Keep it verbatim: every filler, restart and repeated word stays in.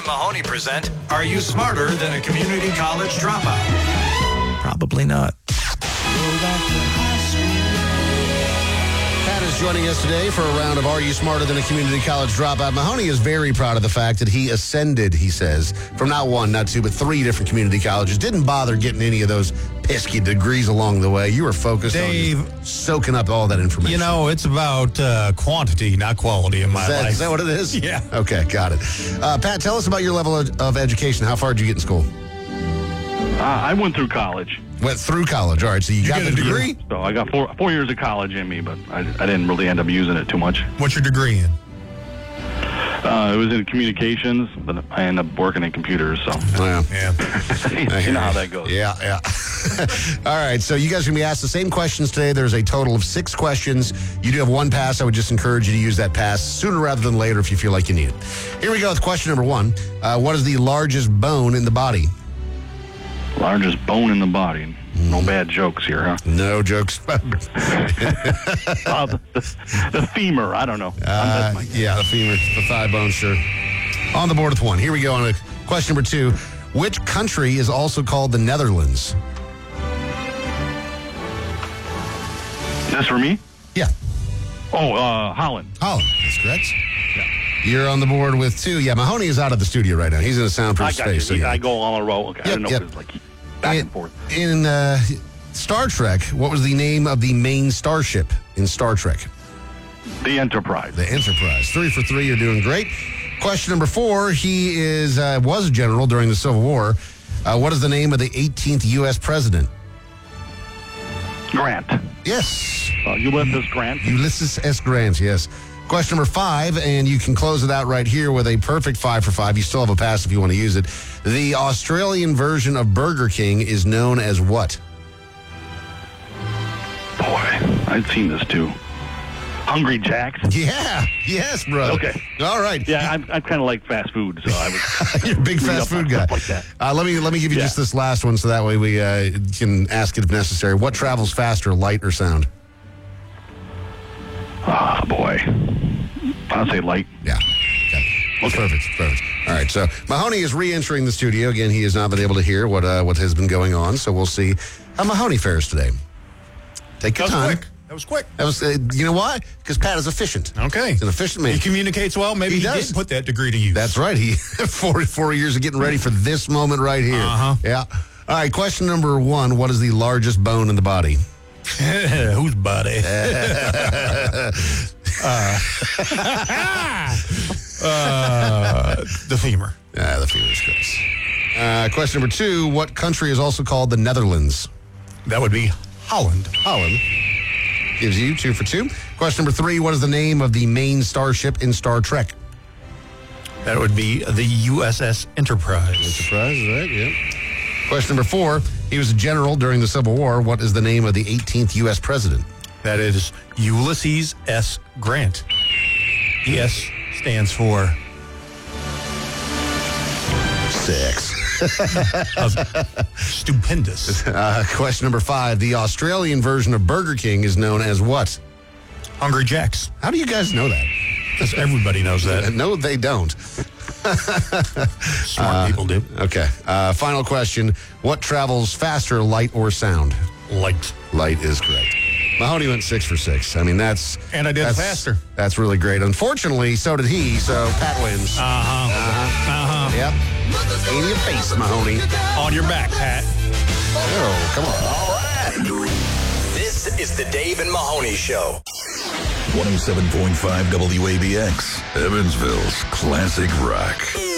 and Mahoney present, Are You Smarter Than a Community College Dropout? Probably not. Pat is joining us today for a round of Are You Smarter Than a Community College Dropout? Mahoney is very proud of the fact that he ascended, he says, from not one, not two, but three different community colleges. Didn't bother getting any of those pesky degrees along the way. You were focused Dave, on just soaking up all that information. You know, it's about uh, quantity, not quality in my is that, life. Is that what it is? Yeah. Okay, got it. Uh, Pat, tell us about your level of, of education. How far did you get in school? Uh, I went through college. Went through college. All right, so you, You got get the a degree? degree? So I got four four years of college in me, but I, I didn't really end up using it too much. What's your degree in? Uh, it was in communications, but I ended up working in computers, so Yeah. Yeah. you know how that goes. Yeah, yeah. All right, so you guys are going to be asked the same questions today. There's a total of six questions. You do have one pass. I would just encourage you to use that pass sooner rather than later if you feel like you need it. Here we go with question number one. Uh, what is the largest bone in the body? Largest bone in the body. No bad jokes here, huh? No jokes. Uh, the, the, the femur, I don't know. Uh, That's my- yeah, the femur, the thigh bone, sure. On the board with one. Here we go on to question number two. Which country is also called the Netherlands? This for me? Yeah, Oh, uh, Holland. Holland. That's correct. You're on the board with two. Yeah, Mahoney is out of the studio right now. He's in a soundproof I got space. you. so yeah. I go all in a row. Okay, I Yep, didn't know yep. if it was like back in, and forth. In uh, Star Trek, what was the name of the main starship in Star Trek? The Enterprise. The Enterprise. Three for three. You're doing great. Question number four. He is uh, was a general during the Civil War. Uh, what is the name of the eighteenth U S president? Grant. Yes. Uh, Ulysses Grant. Ulysses S. Grant, yes. Question number five, and you can close it out right here with a perfect five for five. You still have a pass if you want to use it. The Australian version of Burger King is known as what? Boy, I'd seen this too. Hungry Jack's. Yeah. Yes, bro. Okay. All right. Yeah, I'm, I'm kind of like fast food, so I was. You're a big read fast up on food guy. stuff like that. Uh, let me let me give you Yeah. just this last one, so that way we uh, can ask it if necessary. What travels faster, light or sound? Ah, boy. I'll say light. Yeah. Okay. That's perfect. Perfect. All right. So Mahoney is re-entering the studio again. He has not been able to hear what uh, what has been going on. So we'll see how Mahoney fares today. Take your That was time. quick. That was quick. That was. Uh, you know why? Because Pat is efficient. Okay. He's an efficient man. He communicates well. Maybe He he, does. didn't put that degree to use. That's right. He four four years of getting ready for this moment right here. Uh-huh. Yeah. All right. Question number one. What is the largest bone in the body? Whose body? uh, uh, the femur. Ah, the femur is close. Uh, question number two. What country is also called the Netherlands? That would be Holland. Holland. Gives you two for two. Question number three. What is the name of the main starship in Star Trek? That would be the U S S Enterprise. Enterprise, right? Yeah. Question number four. He was a general during the Civil War. What is the name of the eighteenth U S president? That is Ulysses S. Grant. The S stands for Six. stupendous. Uh, question number five. The Australian version of Burger King is known as what? Hungry Jacks. How do you guys know that? Because everybody knows Uh, that. no, they don't. Smart people do. Okay. Uh, final question. What travels faster, light or sound? Light. Light is correct. Mahoney went six for six. I mean, that's... And I did that's, faster. That's really great. Unfortunately, so did he, so Pat wins. Uh-huh. Uh-huh. Yep. In your face, Mahoney. On your back, Pat. Oh, come on. All right. This is the Dave and Mahoney Show. one oh seven point five W A B X, Evansville's classic rock.